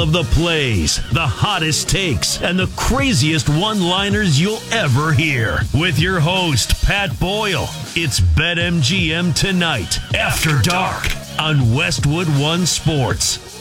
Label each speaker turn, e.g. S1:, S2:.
S1: of the plays, the hottest takes, and the craziest one-liners you'll ever hear. With your host, Pat Boyle. It's BetMGM Tonight, After Dark, on Westwood One Sports.